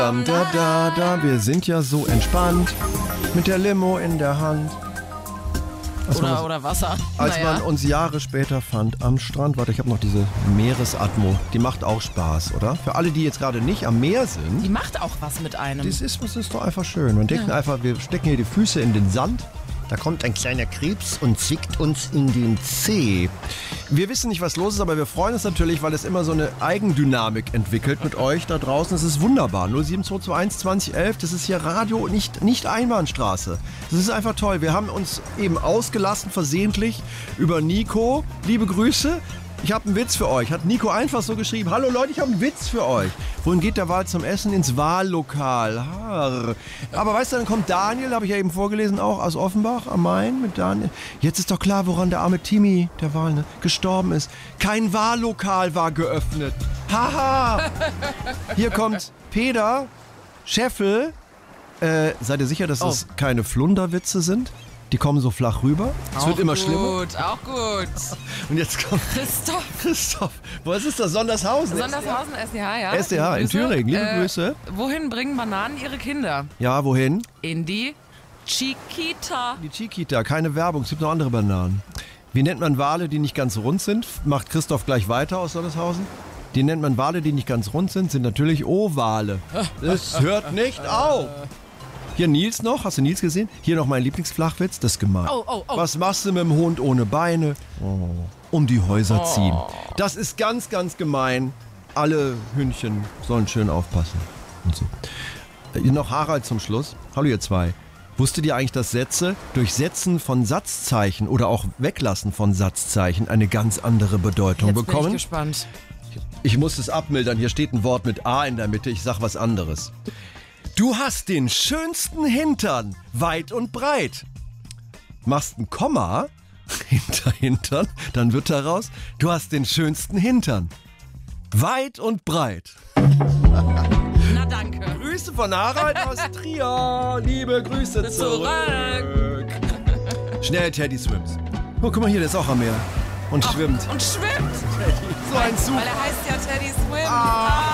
Wir sind ja so entspannt mit der Limo in der Hand. Oder Wasser. Als man uns Jahre später fand am Strand, warte, ich habe noch diese Meeresatmo, die macht auch Spaß, oder? Für alle, die jetzt gerade nicht am Meer sind. Die macht auch was mit einem. Das ist doch einfach schön. Man denkt einfach, wir stecken hier die Füße in den Sand. Da kommt ein kleiner Krebs und zwickt uns in den Zeh. Wir wissen nicht, was los ist, aber wir freuen uns natürlich, weil es immer so eine Eigendynamik entwickelt mit euch da draußen. Es ist wunderbar. 07221 2011, das ist hier Radio, nicht Einbahnstraße. Das ist einfach toll. Wir haben uns eben ausgelassen, versehentlich, über Nico. Liebe Grüße. Ich habe einen Witz für euch. Hat Nico einfach so geschrieben. Hallo Leute, ich habe einen Witz für euch. Wohin geht der Wahl zum Essen? Ins Wahllokal. Aber weißt du, dann kommt Daniel, habe ich ja eben vorgelesen, auch aus Offenbach am Main mit Daniel. Jetzt ist doch klar, woran der arme Timmy, der Wahl, gestorben ist. Kein Wahllokal war geöffnet. Haha. Hier kommt Peter Scheffel. Seid ihr sicher, dass das keine Flunderwitze sind? Die kommen so flach rüber. Es wird immer schlimmer. Auch gut. Und jetzt kommt Christoph. Wo ist das? Sondershausen? Sondershausen, SDH, ja. SDH in Thüringen. Liebe Grüße. Wohin bringen Bananen ihre Kinder? Ja, wohin? In die Chiquita. Die Chiquita. Keine Werbung. Es gibt noch andere Bananen. Wie nennt man Wale, die nicht ganz rund sind? Macht Christoph gleich weiter aus Sondershausen. Die nennt man Wale, die nicht ganz rund sind natürlich Ovale. Das hört nicht auf. Hier Nils noch, hast du Nils gesehen? Hier noch mein Lieblingsflachwitz, das ist gemein. Was machst du mit dem Hund ohne Beine? Um die Häuser ziehen. Das ist ganz, ganz gemein. Alle Hündchen sollen schön aufpassen. Und so. Hier noch Harald zum Schluss. Hallo ihr zwei. Wusstet ihr eigentlich, dass Sätze durch Setzen von Satzzeichen oder auch Weglassen von Satzzeichen eine ganz andere Bedeutung bekommen? Jetzt bin ich gespannt. Ich muss es abmildern. Hier steht ein Wort mit A in der Mitte. Ich sag was anderes. Du hast den schönsten Hintern, weit und breit. Machst ein Komma hinter Hintern, dann wird daraus, du hast den schönsten Hintern, weit und breit. Na danke. Grüße von Harald aus Trier. Liebe Grüße zurück. Schnell, Teddy Swims. Oh, guck mal hier, der ist auch am Meer. Und schwimmt. Und schwimmt. So ein Zug. Weil er heißt ja Teddy Swim.